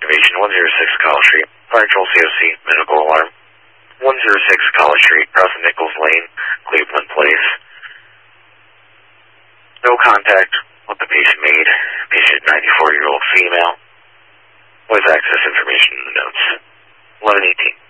information, 106 College Street. Fire Control COC, medical alarm. 106 College Street, across from Nichols Lane, Cleveland Place. No contact with the patient made. Patient 94-year-old female. Voice access information in the notes. 1118.